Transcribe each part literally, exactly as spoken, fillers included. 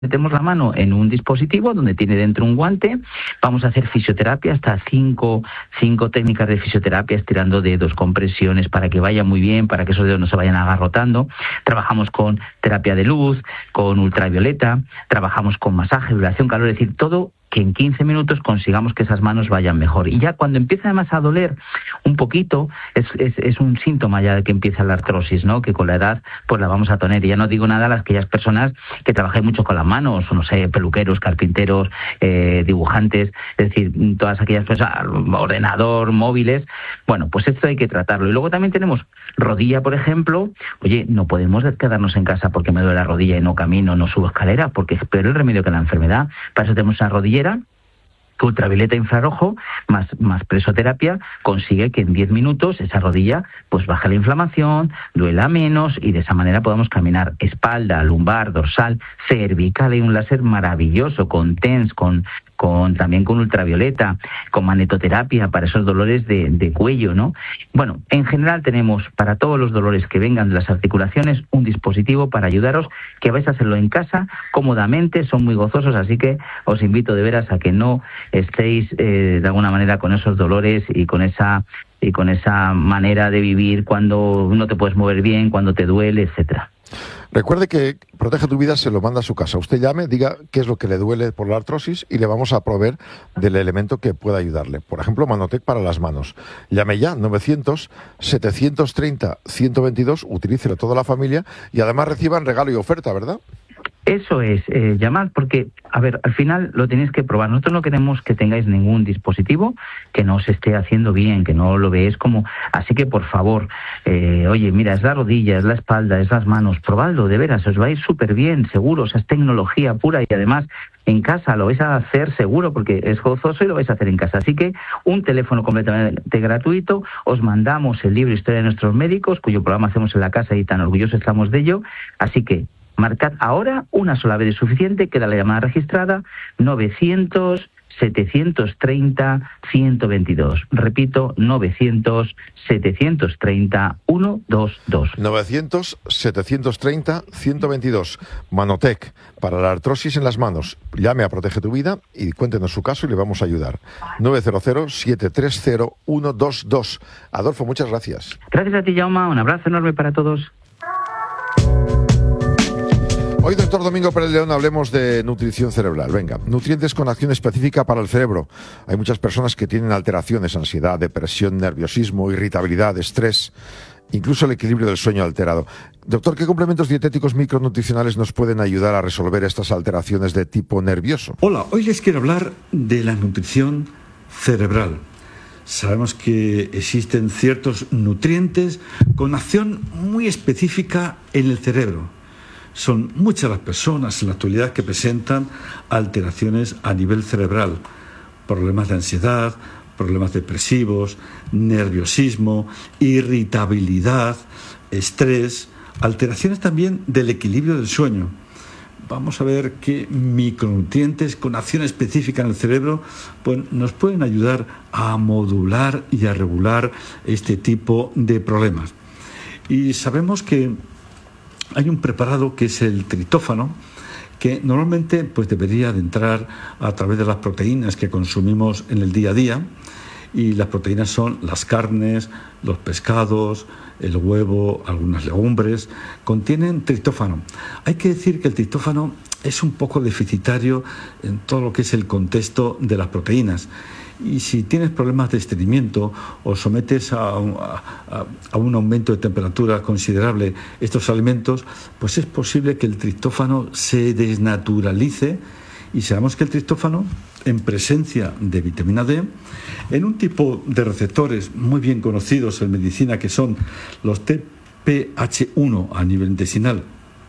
Metemos la mano en un dispositivo donde tiene dentro un guante, vamos a hacer fisioterapia, hasta cinco, cinco técnicas de fisioterapia, estirando dedos, compresiones, para que vaya muy bien, para que esos dedos no se vayan agarrotando. Trabajamos con terapia de luz, con ultravioleta, trabajamos con masaje, vibración, calor, es decir, todo que en quince minutos consigamos que esas manos vayan mejor. Y ya cuando empieza además a doler un poquito, es, es, es un síntoma ya de que empieza la artrosis, ¿no? Que con la edad pues la vamos a tener. Y ya no digo nada a las aquellas personas que trabajan mucho con las manos, no sé, peluqueros, carpinteros, eh, dibujantes, es decir, todas aquellas personas, ordenador, móviles. Bueno, pues esto hay que tratarlo. Y luego también tenemos rodilla, por ejemplo. Oye, no podemos quedarnos en casa porque me duele la rodilla y no camino, no subo escalera, porque es peor el remedio que la enfermedad. Para eso tenemos una rodilla que ultravioleta infrarrojo más, más presoterapia consigue que en diez minutos esa rodilla pues baje la inflamación, duela menos y de esa manera podamos caminar. Espalda, lumbar, dorsal, cervical, hay un láser maravilloso con TENS, con con también con ultravioleta, con magnetoterapia para esos dolores de, de cuello, ¿no? Bueno, en general tenemos para todos los dolores que vengan de las articulaciones un dispositivo para ayudaros, que vais a hacerlo en casa cómodamente, son muy gozosos, así que os invito de veras a que no estéis eh, de alguna manera con esos dolores y con esa y con esa manera de vivir cuando no te puedes mover bien, cuando te duele, etcétera. Recuerde que Protege tu Vida se lo manda a su casa. Usted llame, diga qué es lo que le duele por la artrosis y le vamos a proveer del elemento que pueda ayudarle. Por ejemplo, Manotec para las manos. Llame ya, novecientos, setecientos treinta, ciento veintidós, utilícelo toda la familia y además reciban regalo y oferta, ¿verdad? Eso es, eh, llamad, porque, a ver, al final lo tenéis que probar. Nosotros no queremos que tengáis ningún dispositivo que no os esté haciendo bien, que no lo veáis como... Así que, por favor, eh, oye, mira, es la rodilla, es la espalda, es las manos, probadlo, de veras, os va a ir súper bien, seguro, o sea, es tecnología pura y además en casa lo vais a hacer seguro porque es gozoso y lo vais a hacer en casa. Así que un teléfono completamente gratuito, os mandamos el libro Historia de nuestros médicos, cuyo programa hacemos en la casa y tan orgullosos estamos de ello, así que marcad ahora, una sola vez es suficiente, queda la llamada registrada, novecientos, setecientos treinta, ciento veintidós. Repito, novecientos, setecientos treinta, ciento veintidós. novecientos, setecientos treinta, ciento veintidós. Manotec, para la artrosis en las manos. Llame a Protege tu Vida y cuéntenos su caso y le vamos a ayudar. nueve cero cero, siete tres cero, ciento veintidós. Adolfo, muchas gracias. Gracias a ti, Jaume. Un abrazo enorme para todos. Hoy, doctor Domingo Pérez León, hablemos de nutrición cerebral. Venga, nutrientes con acción específica para el cerebro. Hay muchas personas que tienen alteraciones, ansiedad, depresión, nerviosismo, irritabilidad, estrés, incluso el equilibrio del sueño alterado. Doctor, ¿qué complementos dietéticos micronutricionales nos pueden ayudar a resolver estas alteraciones de tipo nervioso? Hola, hoy les quiero hablar de la nutrición cerebral. Sabemos que existen ciertos nutrientes con acción muy específica en el cerebro. Son muchas las personas en la actualidad que presentan alteraciones a nivel cerebral, problemas de ansiedad, problemas depresivos, nerviosismo, irritabilidad, estrés, alteraciones también del equilibrio del sueño. Vamos a ver qué micronutrientes con acción específica en el cerebro pues, nos pueden ayudar a modular y a regular este tipo de problemas. Y sabemos que hay un preparado que es el triptófano, que normalmente pues, debería de entrar a través de las proteínas que consumimos en el día a día. Y las proteínas son las carnes, los pescados, el huevo, algunas legumbres, contienen triptófano. Hay que decir que el triptófano es un poco deficitario en todo lo que es el contexto de las proteínas. Y si tienes problemas de estreñimiento o sometes a un, a, a un aumento de temperatura considerable estos alimentos, pues es posible que el triptófano se desnaturalice y sabemos que el triptófano, en presencia de vitamina D, en un tipo de receptores muy bien conocidos en medicina que son los T P H uno a nivel intestinal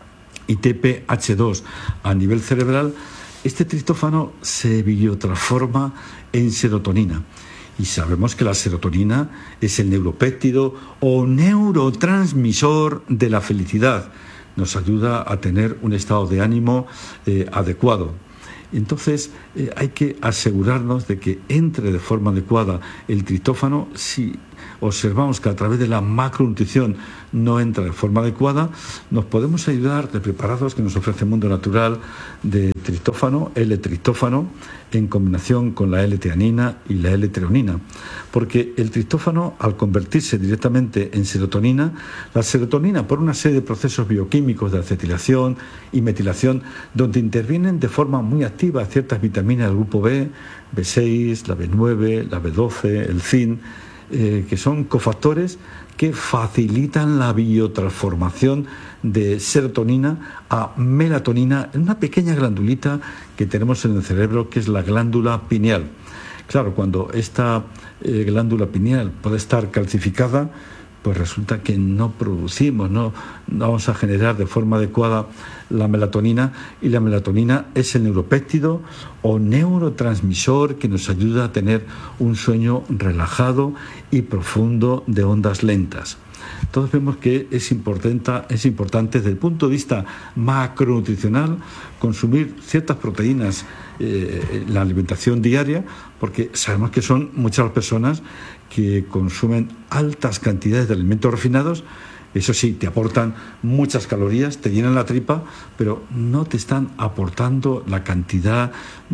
y T P H dos a nivel cerebral, este triptófano se biotransforma en serotonina. Y sabemos que la serotonina es el neuropéptido o neurotransmisor de la felicidad. Nos ayuda a tener un estado de ánimo eh, adecuado. Entonces eh, hay que asegurarnos de que entre de forma adecuada el triptófano. Si observamos que a través de la macronutrición no entra de forma adecuada, nos podemos ayudar de preparados que nos ofrece Mundo Natural de triptófano, L-triptófano, en combinación con la L-teanina y la L-treonina. Porque el triptófano, al convertirse directamente en serotonina, la serotonina, por una serie de procesos bioquímicos de acetilación y metilación, donde intervienen de forma muy activa ciertas vitaminas del grupo B, B seis, la B nueve, la B doce, el zinc, eh, que son cofactores que facilitan la biotransformación de serotonina a melatonina en una pequeña glandulita que tenemos en el cerebro, que es la glándula pineal. Claro, cuando esta eh, glándula pineal puede estar calcificada, pues resulta que no producimos, no, no vamos a generar de forma adecuada la melatonina, y la melatonina es el neuropéptido o neurotransmisor que nos ayuda a tener un sueño relajado y profundo de ondas lentas. Entonces vemos que es importante, es importante desde el punto de vista macronutricional consumir ciertas proteínas eh, en la alimentación diaria, porque sabemos que son muchas las personas que consumen altas cantidades de alimentos refinados. Eso sí, te aportan muchas calorías, te llenan la tripa, pero no te están aportando la cantidad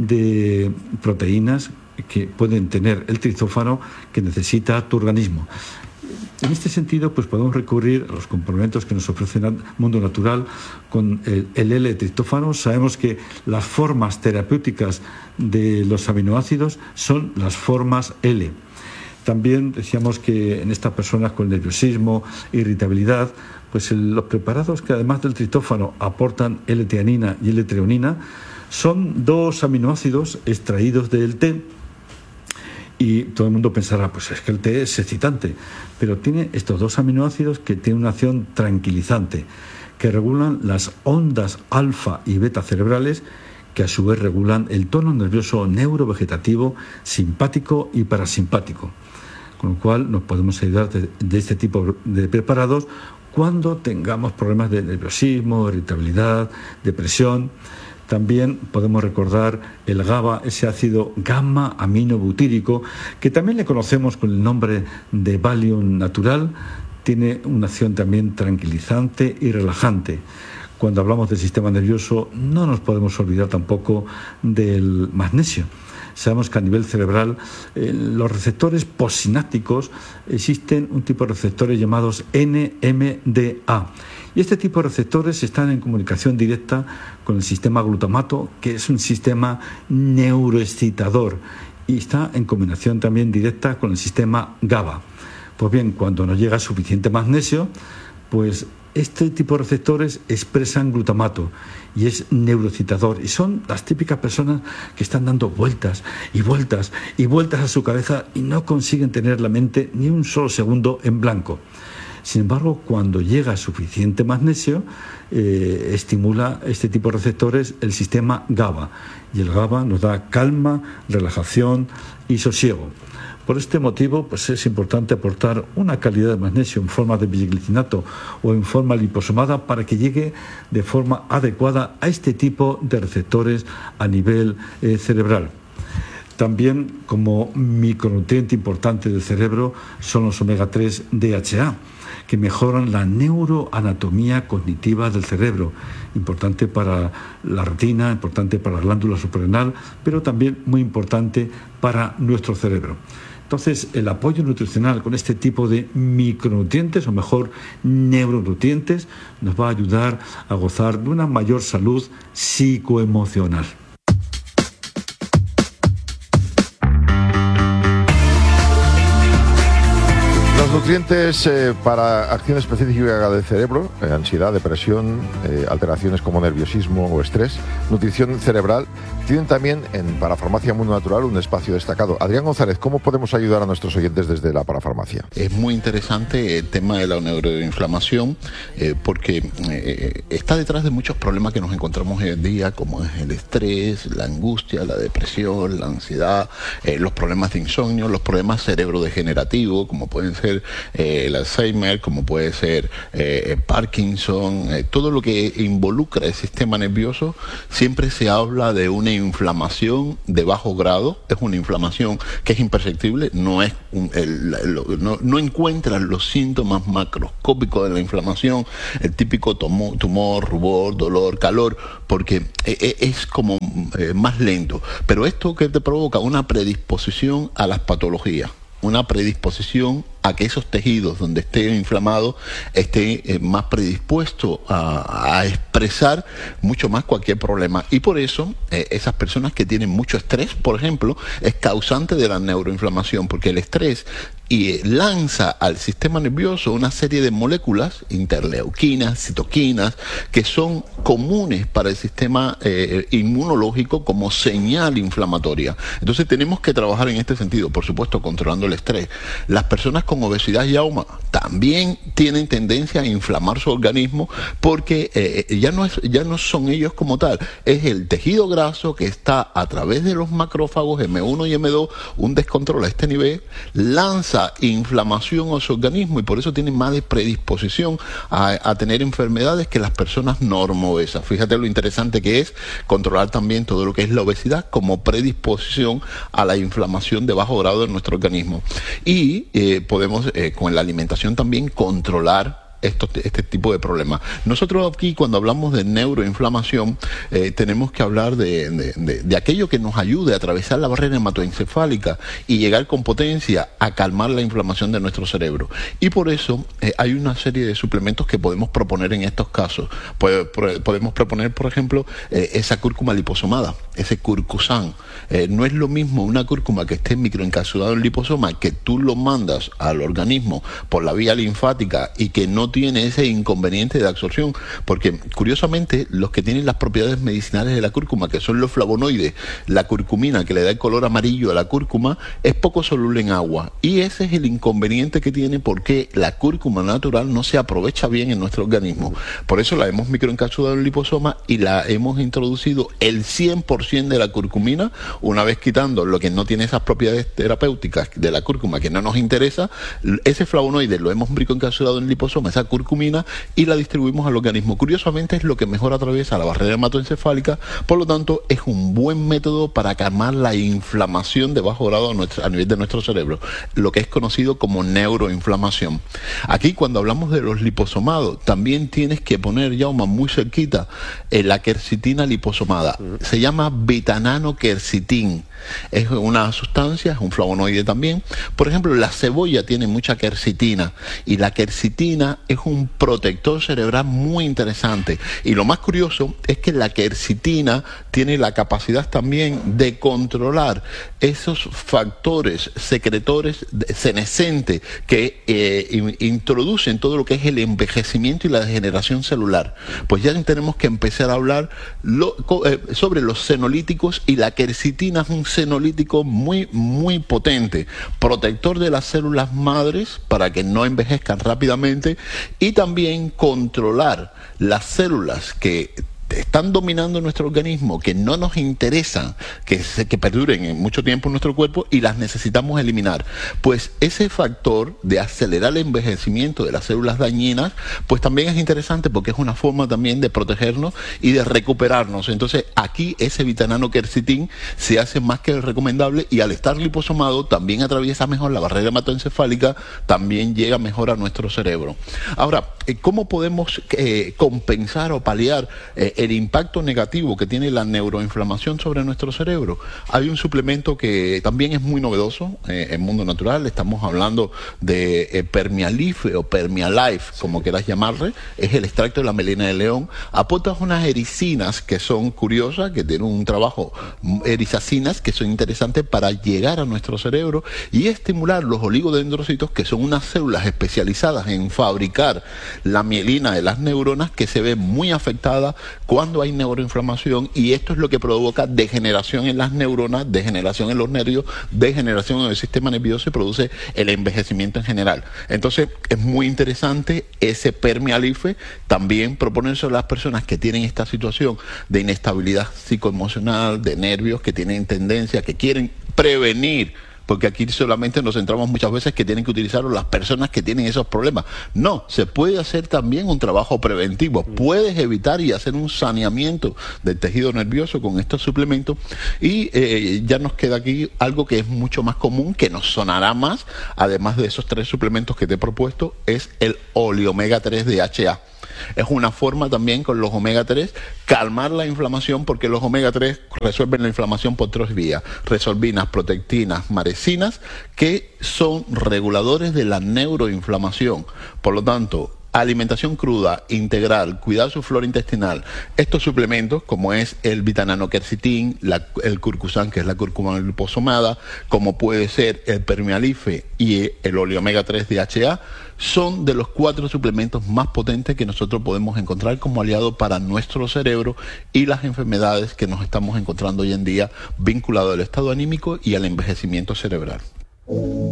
de proteínas que pueden tener el triptófano que necesita tu organismo. En este sentido, pues podemos recurrir a los complementos que nos ofrece el Mundo Natural con el, el L-triptófano. Sabemos que las formas terapéuticas de los aminoácidos son las formas L. También decíamos que en estas personas con nerviosismo, irritabilidad, pues el, los preparados que además del triptófano aportan L-teanina y L-treonina son dos aminoácidos extraídos del té. Y todo el mundo pensará, pues es que el té es excitante, pero tiene estos dos aminoácidos que tienen una acción tranquilizante, que regulan las ondas alfa y beta cerebrales, que a su vez regulan el tono nervioso neurovegetativo, simpático y parasimpático. Con lo cual nos podemos ayudar de, de este tipo de preparados cuando tengamos problemas de nerviosismo, irritabilidad, depresión. También podemos recordar el GABA, ese ácido gamma aminobutírico, que también le conocemos con el nombre de Valium natural. Tiene una acción también tranquilizante y relajante. Cuando hablamos del sistema nervioso, no nos podemos olvidar tampoco del magnesio. Sabemos que a nivel cerebral, eh, los receptores postsinápticos, existen un tipo de receptores llamados N M D A. Y este tipo de receptores están en comunicación directa con el sistema glutamato, que es un sistema neuroexcitador, y está en combinación también directa con el sistema GABA. Pues bien, cuando no llega suficiente magnesio, pues este tipo de receptores expresan glutamato y es neuroexcitador, y son las típicas personas que están dando vueltas y vueltas y vueltas a su cabeza y no consiguen tener la mente ni un solo segundo en blanco. Sin embargo, cuando llega suficiente magnesio, eh, estimula este tipo de receptores el sistema GABA, y el GABA nos da calma, relajación y sosiego. Por este motivo, pues es importante aportar una calidad de magnesio en forma de bisglicinato o en forma liposomada para que llegue de forma adecuada a este tipo de receptores a nivel eh, cerebral. También, como micronutriente importante del cerebro, son los omega tres D H A, que mejoran la neuroanatomía cognitiva del cerebro, importante para la retina, importante para la glándula suprarrenal, pero también muy importante para nuestro cerebro. Entonces, el apoyo nutricional con este tipo de micronutrientes, o mejor, neuronutrientes, nos va a ayudar a gozar de una mayor salud psicoemocional. Los nutrientes eh, para acción específica del cerebro, eh, ansiedad, depresión, eh, alteraciones como nerviosismo o estrés, nutrición cerebral, tienen también en Parafarmacia Mundo Natural un espacio destacado. Adrián González, ¿cómo podemos ayudar a nuestros oyentes desde la parafarmacia? Es muy interesante el tema de la neuroinflamación, eh, porque eh, está detrás de muchos problemas que nos encontramos hoy en día, como es el estrés, la angustia, la depresión, la ansiedad, eh, los problemas de insomnio, los problemas cerebrodegenerativos, como pueden ser ser eh, el Alzheimer, como puede ser eh, Parkinson, eh, todo lo que involucra el sistema nervioso, siempre se habla de una inflamación de bajo grado. Es una inflamación que es imperceptible, no es un, el, el, no, no encuentran los síntomas macroscópicos de la inflamación, el típico tumor, tumor rubor, dolor, calor, porque es como eh, más lento. Pero esto que te provoca una predisposición a las patologías, una predisposición a que esos tejidos donde esté inflamado estén eh, más predispuestos a, a expresar mucho más cualquier problema. Y por eso eh, esas personas que tienen mucho estrés, por ejemplo, es causante de la neuroinflamación, porque el estrés y eh, lanza al sistema nervioso una serie de moléculas, interleuquinas, citoquinas, que son comunes para el sistema eh, inmunológico como señal inflamatoria. Entonces tenemos que trabajar en este sentido, por supuesto, controlando el estrés. Las personas con obesidad y auma también tienen tendencia a inflamar su organismo, porque eh, ya no es, ya no son ellos como tal, es el tejido graso que está a través de los macrófagos eme uno y eme dos, un descontrol a este nivel, lanza inflamación a su organismo, y por eso tienen más predisposición a, a tener enfermedades que las personas normobesas. Fíjate lo interesante que es controlar también todo lo que es la obesidad como predisposición a la inflamación de bajo grado de nuestro organismo. Y eh, podemos eh, con la alimentación también controlar Esto, este tipo de problemas. Nosotros aquí, cuando hablamos de neuroinflamación, eh, tenemos que hablar de, de, de, de aquello que nos ayude a atravesar la barrera hematoencefálica y llegar con potencia a calmar la inflamación de nuestro cerebro. Y por eso eh, hay una serie de suplementos que podemos proponer en estos casos. Pues, podemos proponer, por ejemplo, eh, esa cúrcuma liposomada, ese curcusan. Eh, no es lo mismo una cúrcuma que esté microencapsulado en liposoma, que tú lo mandas al organismo por la vía linfática y que no tiene ese inconveniente de absorción, porque curiosamente los que tienen las propiedades medicinales de la cúrcuma, que son los flavonoides, la curcumina, que le da el color amarillo a la cúrcuma, es poco soluble en agua, y ese es el inconveniente que tiene, porque la cúrcuma natural no se aprovecha bien en nuestro organismo. Por eso la hemos microencapsulado en liposoma y la hemos introducido el cien por ciento de la curcumina, una vez quitando lo que no tiene esas propiedades terapéuticas de la cúrcuma que no nos interesa. Ese flavonoide lo hemos microencapsulado en liposoma, esa curcumina, y la distribuimos al organismo. Curiosamente es lo que mejor atraviesa la barrera hematoencefálica, por lo tanto es un buen método para calmar la inflamación de bajo grado a, nuestro, a nivel de nuestro cerebro, lo que es conocido como neuroinflamación. Aquí, cuando hablamos de los liposomados, también tienes que poner, Jaume, muy cerquita, eh, la quercitina liposomada. Se llama betananoquercitín. Es una sustancia, es un flavonoide también. Por ejemplo, la cebolla tiene mucha quercitina, y la quercitina es un protector cerebral muy interesante. Y lo más curioso es que la quercitina tiene la capacidad también de controlar esos factores secretores senescentes que eh, in, introducen todo lo que es el envejecimiento y la degeneración celular. Pues ya tenemos que empezar a hablar lo, eh, sobre los senolíticos, y la quercitina es un senolítico muy, muy potente, protector de las células madres para que no envejezcan rápidamente, y también controlar las células que están dominando nuestro organismo, que no nos interesan que, se, que perduren en mucho tiempo en nuestro cuerpo, y las necesitamos eliminar. Pues ese factor de acelerar el envejecimiento de las células dañinas, pues también es interesante, porque es una forma también de protegernos y de recuperarnos. Entonces aquí ese betananoquercitín se hace más que recomendable, y al estar liposomado también atraviesa mejor la barrera hematoencefálica, también llega mejor a nuestro cerebro. Ahora, ¿cómo podemos eh, compensar o paliar eh, el impacto negativo que tiene la neuroinflamación sobre nuestro cerebro? Hay un suplemento que también es muy novedoso eh, en Mundo Natural. Estamos hablando de eh, Permialife o Permialife, como quieras llamarle. Es el extracto de la melena de león. Aporta unas ericinas que son curiosas, que tienen un trabajo, erizacinas, que son interesantes para llegar a nuestro cerebro y estimular los oligodendrocitos, que son unas células especializadas en fabricar la mielina de las neuronas, que se ve muy afectada cuando hay neuroinflamación, y esto es lo que provoca degeneración en las neuronas, degeneración en los nervios, degeneración en el sistema nervioso, y produce el envejecimiento en general. Entonces es muy interesante ese Permialife. También proponerse a las personas que tienen esta situación de inestabilidad psicoemocional, de nervios, que tienen tendencia, que quieren prevenir porque aquí solamente nos centramos muchas veces que tienen que utilizarlo las personas que tienen esos problemas. No, se puede hacer también un trabajo preventivo. Puedes evitar y hacer un saneamiento del tejido nervioso con estos suplementos. Y eh, ya nos queda aquí algo que es mucho más común, que nos sonará más, además de esos tres suplementos que te he propuesto, es el oleomega tres D H A. Es una forma también con los omega tres calmar la inflamación, porque los omega tres resuelven la inflamación por tres vías: resorbinas, protectinas, marecinas, que son reguladores de la neuroinflamación. Por lo tanto, alimentación cruda, integral, cuidar su flora intestinal. Estos suplementos, como es el vitananoquercitín, la, el curcusan, que es la cúrcuma liposomada, como puede ser el permealife y el oleomega tres D H A, son de los cuatro suplementos más potentes que nosotros podemos encontrar como aliado para nuestro cerebro y las enfermedades que nos estamos encontrando hoy en día vinculadas al estado anímico y al envejecimiento cerebral.